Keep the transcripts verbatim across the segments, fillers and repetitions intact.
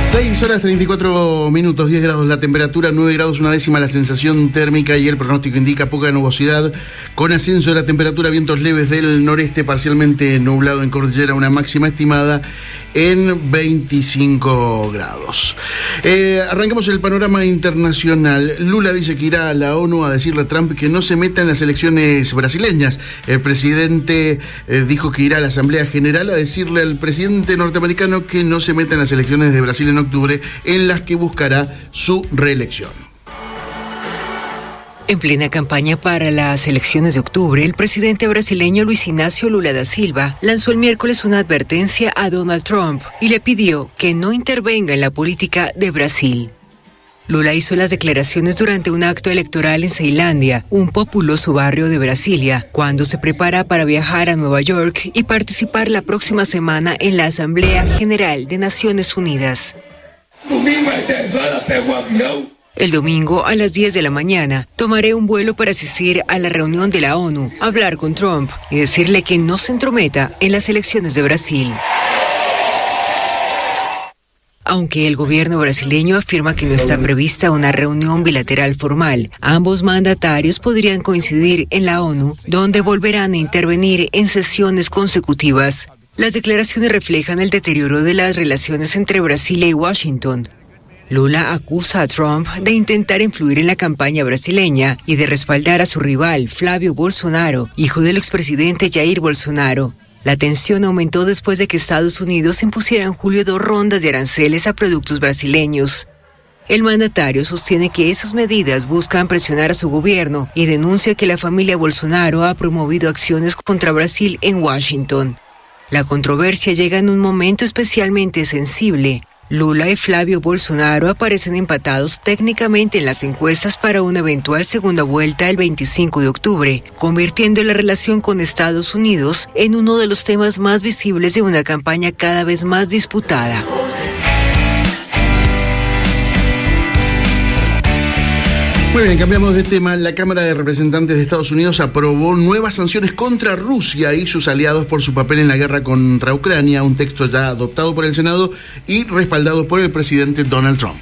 seis horas treinta y cuatro minutos, diez grados la temperatura, nueve grados una décima la sensación térmica y el pronóstico indica poca nubosidad con ascenso de la temperatura, vientos leves del noreste, parcialmente nublado en cordillera, una máxima estimada en veinticinco grados. Eh, arrancamos el panorama internacional. Lula dice que irá a la ONU a decirle a Trump que no se meta en las elecciones brasileñas. El presidente eh, dijo que irá a la Asamblea General a decirle al presidente norteamericano que no se meta en las elecciones de Brasil en octubre, en las que buscará su reelección. En plena campaña para las elecciones de octubre, el presidente brasileño Luis Ignacio Lula da Silva lanzó el miércoles una advertencia a Donald Trump y le pidió que no intervenga en la política de Brasil. Lula hizo las declaraciones durante un acto electoral en Ceilândia, un populoso barrio de Brasilia, cuando se prepara para viajar a Nueva York y participar la próxima semana en la Asamblea General de Naciones Unidas. Domingo às dez horas pego o avião. El domingo a las diez de la mañana tomaré un vuelo para asistir a la reunión de la ONU, hablar con Trump y decirle que no se entrometa en las elecciones de Brasil. Aunque el gobierno brasileño afirma que no está prevista una reunión bilateral formal, ambos mandatarios podrían coincidir en la ONU, donde volverán a intervenir en sesiones consecutivas. Las declaraciones reflejan el deterioro de las relaciones entre Brasilia y Washington. Lula acusa a Trump de intentar influir en la campaña brasileña y de respaldar a su rival, Flávio Bolsonaro, hijo del expresidente Jair Bolsonaro. La tensión aumentó después de que Estados Unidos impusiera en julio dos rondas de aranceles a productos brasileños. El mandatario sostiene que esas medidas buscan presionar a su gobierno y denuncia que la familia Bolsonaro ha promovido acciones contra Brasil en Washington. La controversia llega en un momento especialmente sensible. Lula y Flávio Bolsonaro aparecen empatados técnicamente en las encuestas para una eventual segunda vuelta el veinticinco de octubre, convirtiendo la relación con Estados Unidos en uno de los temas más visibles de una campaña cada vez más disputada. Muy bien, cambiamos de tema. La Cámara de Representantes de Estados Unidos aprobó nuevas sanciones contra Rusia y sus aliados por su papel en la guerra contra Ucrania, un texto ya adoptado por el Senado y respaldado por el presidente Donald Trump.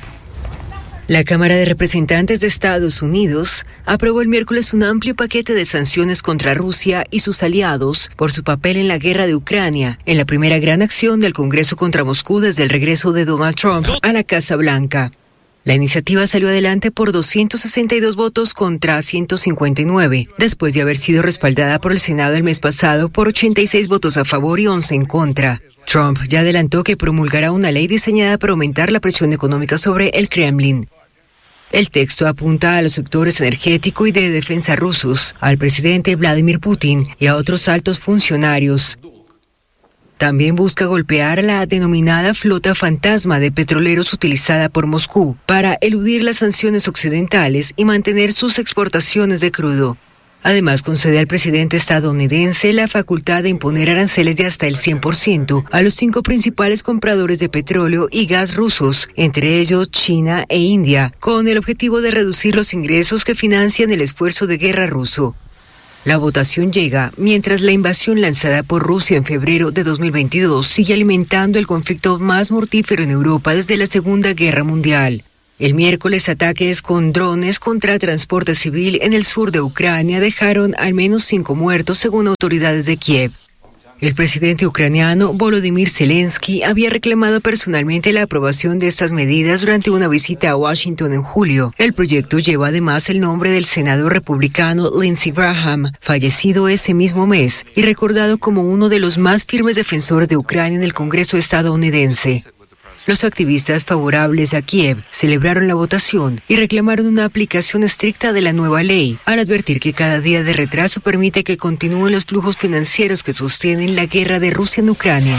La Cámara de Representantes de Estados Unidos aprobó el miércoles un amplio paquete de sanciones contra Rusia y sus aliados por su papel en la guerra de Ucrania, en la primera gran acción del Congreso contra Moscú desde el regreso de Donald Trump a la Casa Blanca. La iniciativa salió adelante por doscientos sesenta y dos votos contra ciento cincuenta y nueve, después de haber sido respaldada por el Senado el mes pasado por ochenta y seis votos a favor y once en contra. Trump ya adelantó que promulgará una ley diseñada para aumentar la presión económica sobre el Kremlin. El texto apunta a los sectores energético y de defensa rusos, al presidente Vladimir Putin y a otros altos funcionarios. También busca golpear a la denominada flota fantasma de petroleros utilizada por Moscú para eludir las sanciones occidentales y mantener sus exportaciones de crudo. Además, concede al presidente estadounidense la facultad de imponer aranceles de hasta el cien por ciento a los cinco principales compradores de petróleo y gas rusos, entre ellos China e India, con el objetivo de reducir los ingresos que financian el esfuerzo de guerra ruso. La votación llega mientras la invasión lanzada por Rusia en febrero de dos mil veintidós sigue alimentando el conflicto más mortífero en Europa desde la Segunda Guerra Mundial. El miércoles, ataques con drones contra transporte civil en el sur de Ucrania dejaron al menos cinco muertos, según autoridades de Kiev. El presidente ucraniano Volodymyr Zelensky había reclamado personalmente la aprobación de estas medidas durante una visita a Washington en julio. El proyecto lleva además el nombre del senador republicano Lindsey Graham, fallecido ese mismo mes y recordado como uno de los más firmes defensores de Ucrania en el Congreso estadounidense. Los activistas favorables a Kiev celebraron la votación y reclamaron una aplicación estricta de la nueva ley, al advertir que cada día de retraso permite que continúen los flujos financieros que sostienen la guerra de Rusia en Ucrania.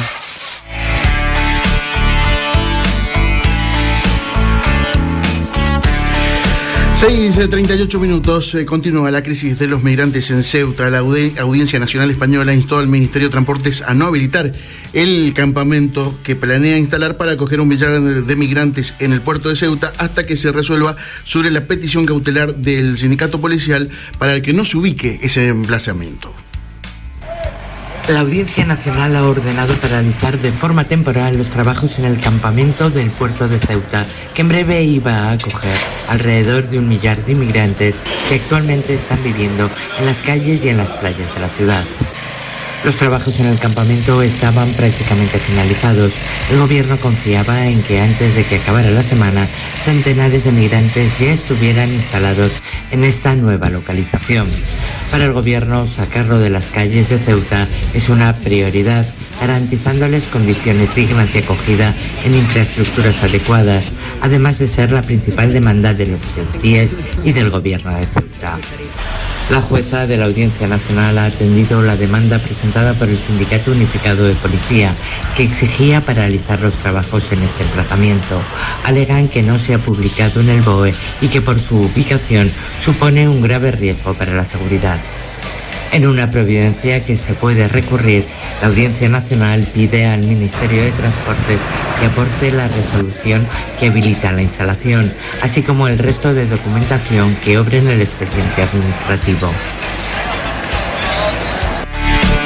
seis treinta y ocho minutos, eh, continúa la crisis de los migrantes en Ceuta. La Audi- Audiencia Nacional Española instó al Ministerio de Transportes a no habilitar el campamento que planea instalar para acoger un millar de migrantes en el puerto de Ceuta hasta que se resuelva sobre la petición cautelar del sindicato policial para el que no se ubique ese emplazamiento. La Audiencia Nacional ha ordenado paralizar de forma temporal los trabajos en el campamento del puerto de Ceuta, que en breve iba a acoger alrededor de un millar de inmigrantes que actualmente están viviendo en las calles y en las playas de la ciudad. Los trabajos en el campamento estaban prácticamente finalizados. El gobierno confiaba en que antes de que acabara la semana, centenares de migrantes ya estuvieran instalados en esta nueva localización. Para el gobierno, sacarlo de las calles de Ceuta es una prioridad, garantizándoles condiciones dignas de acogida en infraestructuras adecuadas, además de ser la principal demanda de los ceutíes y del gobierno de Ceuta. La jueza de la Audiencia Nacional ha atendido la demanda presentada por el Sindicato Unificado de Policía, que exigía paralizar los trabajos en este emplazamiento. Alegan que no se ha publicado en el B O E y que por su ubicación supone un grave riesgo para la seguridad. En una providencia que se puede recurrir, la Audiencia Nacional pide al Ministerio de Transportes que aporte la resolución que habilita la instalación, así como el resto de documentación que obre en el expediente administrativo.